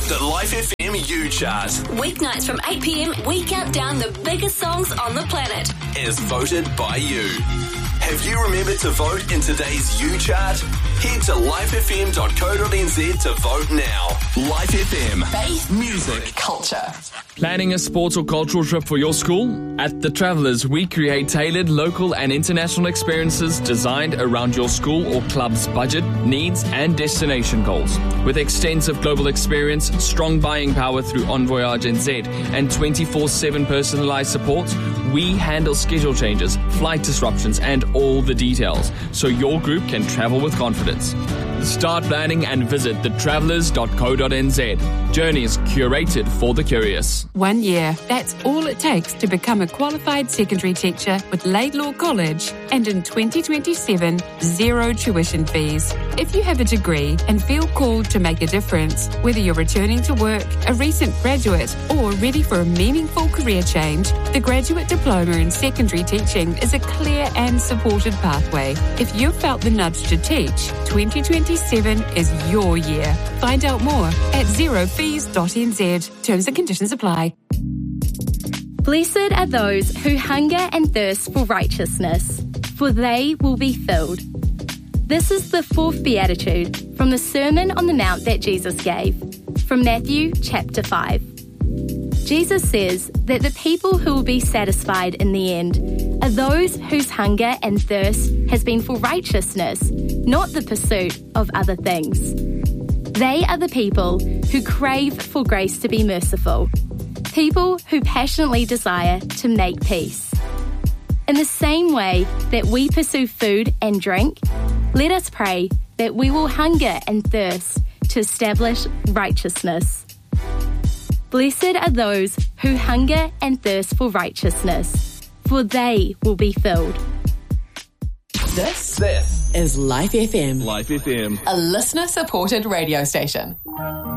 The Life FM U Chart. Weeknights from 8 p.m, we count down the biggest songs on the planet. Is voted by you. Have you remembered to vote in today's U Chart? Head to lifefm.co.nz to vote now. Life FM. Faith, music, culture. Planning a sports or cultural trip for your school? At The Travellers, we create tailored local and international experiences designed around your school or club's budget, needs, and destination goals. With extensive global experience, strong buying power through Envoyage NZ, and 24/7 personalized support, we handle schedule changes, flight disruptions, and all the details, so your group can travel with confidence. Start planning and visit thetravellers.co.nz. Journeys curated for the curious. 1 year. That's all it takes to become a qualified secondary teacher with Laidlaw College. And in 2027, zero tuition fees. If you have a degree and feel called to make a difference, whether you're returning to work, a recent graduate, or ready for a meaningful career change, the Graduate Diploma in Secondary Teaching is a clear and supported pathway. If you've felt the nudge to teach, 2027 is your year. Find out more at zerofees.nz. Terms and conditions apply. Blessed are those who hunger and thirst for righteousness, for they will be filled. This is the fourth beatitude from the Sermon on the Mount that Jesus gave, from Matthew chapter 5. Jesus says that the people who will be satisfied in the end are those whose hunger and thirst has been for righteousness, not the pursuit of other things. They are the people who crave for grace to be merciful, people who passionately desire to make peace. In the same way that we pursue food and drink, let us pray that we will hunger and thirst to establish righteousness. Blessed are those who hunger and thirst for righteousness, for they will be filled. This is Life FM. Life FM. A listener-supported radio station.